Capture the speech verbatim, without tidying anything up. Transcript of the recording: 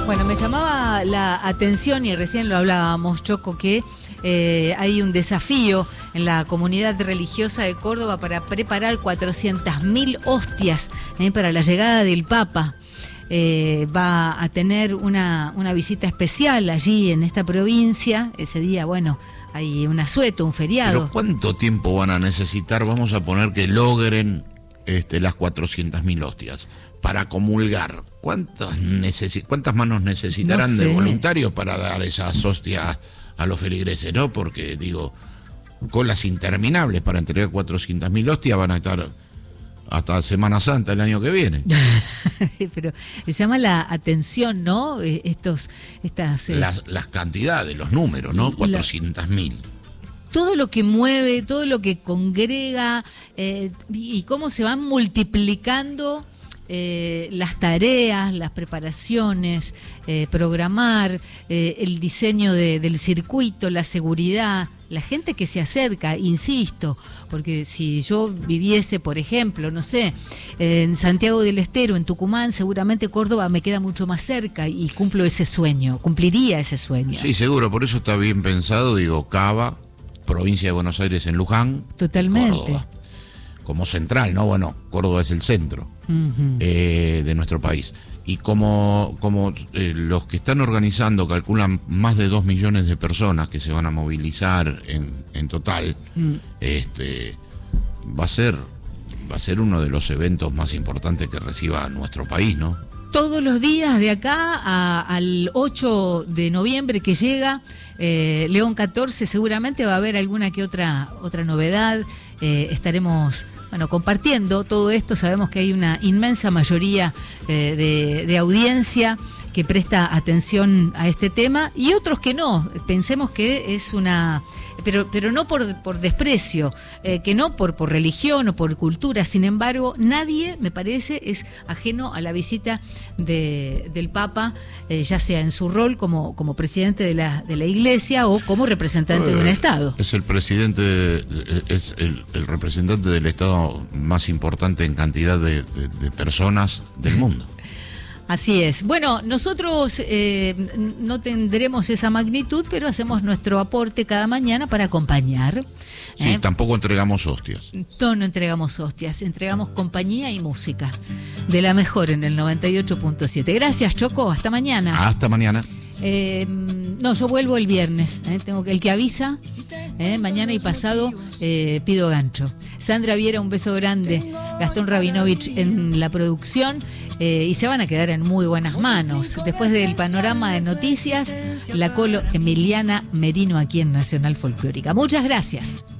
Bueno, me llamaba la atención, y recién lo hablábamos, Choco, que eh, hay un desafío en la comunidad religiosa de Córdoba para preparar cuatrocientas mil hostias eh, para la llegada del Papa. Eh, va a tener una, una visita especial allí en esta provincia. Ese día, bueno, hay un asueto, un feriado. ¿Pero cuánto tiempo van a necesitar? Vamos a poner que logren este, las cuatrocientas mil hostias para comulgar. ¿Cuántas, necesi- ¿Cuántas manos necesitarán No sé. de voluntarios para dar esas hostias a los feligreses, no? Porque, digo, colas interminables para entregar cuatrocientas mil hostias van a estar hasta Semana Santa el año que viene. Pero llama la atención, ¿no? Estos, estas... Eh, las, las cantidades, los números, ¿no? cuatrocientas mil. Todo lo que mueve, todo lo que congrega eh, y cómo se van multiplicando eh, las tareas, las preparaciones, eh, programar, eh, el diseño de, del circuito, la seguridad, la gente que se acerca, insisto, porque si yo viviese, por ejemplo, no sé, en Santiago del Estero, en Tucumán, seguramente Córdoba me queda mucho más cerca y cumplo ese sueño, cumpliría ese sueño. Sí, seguro, por eso está bien pensado, digo, Cava, provincia de Buenos Aires en Luján. Totalmente. Córdoba, como central, ¿no? Bueno, Córdoba es el centro uh-huh. eh, de nuestro país. Y como, como eh, los que están organizando calculan más de dos millones de personas que se van a movilizar en, en total, mm. este, va a ser, va a ser uno de los eventos más importantes que reciba nuestro país, ¿no? Todos los días de acá a, al ocho de noviembre que llega eh, León catorce, seguramente va a haber alguna que otra otra novedad. Eh, estaremos bueno compartiendo todo esto. Sabemos que hay una inmensa mayoría eh, de, de audiencia que presta atención a este tema y otros que no. Pensemos que es una... Pero, pero no por, por desprecio, eh, que no por, por religión o por cultura. Sin embargo, nadie, me parece, es ajeno a la visita de, del Papa, eh, ya sea en su rol como, como presidente de la, de la Iglesia o como representante eh, de un Estado. Es el presidente, es el, el representante del Estado más importante en cantidad de, de, de personas del mundo. Así es. Bueno, nosotros eh, no tendremos esa magnitud, pero hacemos nuestro aporte cada mañana para acompañar. Sí, ¿eh? Tampoco entregamos hostias. No, no entregamos hostias, entregamos compañía y música. De la mejor en el noventa y ocho punto siete. Gracias, Choco. Hasta mañana. Hasta mañana. Eh, no, yo vuelvo el viernes. ¿eh? Tengo que el que avisa. ¿eh? Mañana y pasado eh, pido gancho. Sandra Viera, un beso grande. Gastón Rabinovich en la producción. Eh, y se van a quedar en muy buenas manos. Después del panorama de noticias, la colo Emiliana Merino aquí en Nacional Folclórica. Muchas gracias.